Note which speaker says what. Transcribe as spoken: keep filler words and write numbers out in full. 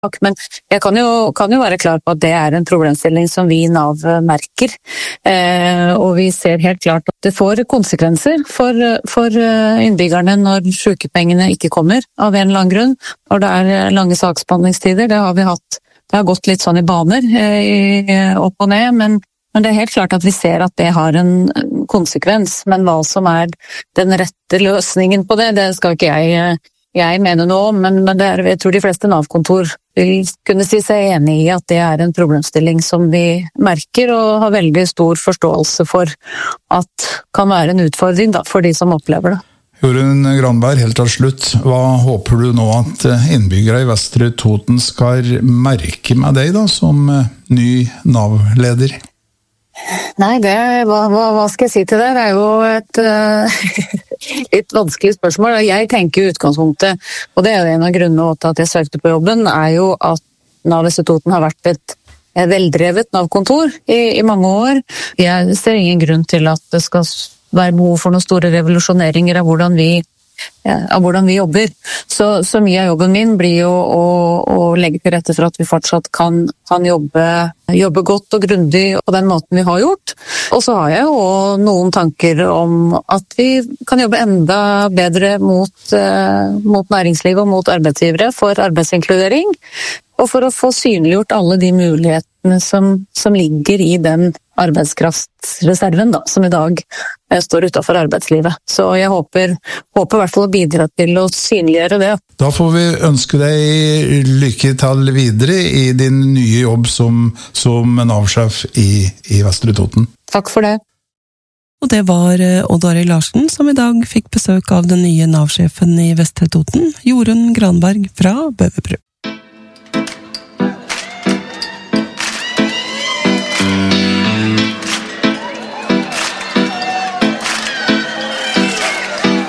Speaker 1: Men jeg kan jo, kan jo være klar på at det er en problemstilling som vi i Nav merker, eh, og vi ser helt klart at det får konsekvenser for, for innbyggerne når sykepengene ikke kommer av en eller annen grunn, når det er lange saksbehandlingstider. Det har vi hatt, det har gått litt sånn i baner, eh, opp og ned, men, men det er helt klart at vi ser at det har en konsekvens, men hva som er den rette løsningen på det, det skal ikke jeg Jeg mener noe om, men det er, jeg tror de fleste Nav-kontor vil kunne si seg enig i at det er en problemstilling som vi merker og har veldig stor forståelse for at kan være en utfordring da, for de som opplever det.
Speaker 2: Jorunn Granberg, helt til slutt, hva håper du nå at innbyggere i Vestre Toten skal merke med deg da, som ny Nav-leder?
Speaker 1: Nei, det, hva, hva, hva skal jeg si til det? Det er jo et uh, litt vanskelig spørsmål. Jeg tenker i utgangspunktet, og det er en av grunnene til at jeg søkte på jobben, er jo at Nav Vestre Toten har vært et veldrevet Nav-kontor i, i mange år. Jeg ser ingen grunn til at det skal være behov for noen store revolusjoneringer av hvordan vi Ja, av hvordan vi jobber. Så, så mye av jobben min blir jo å, å legge til rette for at vi fortsatt kan, kan jobbe, jobbe godt og grundig på den måten vi har gjort. Og så har jeg jo noen tanker om at vi kan jobbe enda bedre mot, eh, mot næringslivet og mot arbeidsgivere for arbeidsinkludering, og for å få synliggjort alle de mulighetene som, som ligger i den arbeidskraftsreserven da, som i dag står utenfor arbeidslivet. Så jeg håper, håper i hvert fall å bidra til å synliggjøre det.
Speaker 2: Da får vi ønske deg lykke til videre i din nye jobb som, som Nav-sjef i, i Vestre Toten.
Speaker 1: Takk for det.
Speaker 3: Og det var Odd Arild Larsen som i dag fikk besøk av den nye Nav-sjefen i Vestre Toten, Jorunn Granberg fra Bøverbru.